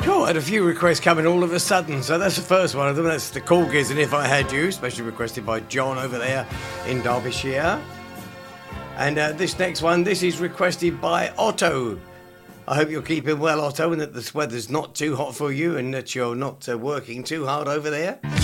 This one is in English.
Cool, I had a few requests coming all of a sudden, so that's the first one of them. That's the Corgis and If I Had You, specially requested by John over there in Derbyshire. And this next one, this is requested by Otto. I hope you're keeping well, Otto, and that the weather's not too hot for you and that you're not working too hard over there.